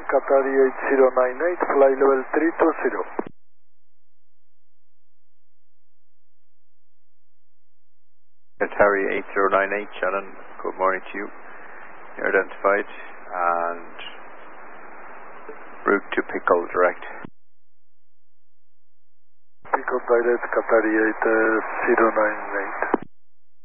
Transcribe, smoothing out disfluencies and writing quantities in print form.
Qatari 8098, fly level 320. Qatari 8098, Shannon, good morning to you. You're identified and route to Pickle direct. Pickle direct, Qatari 8098.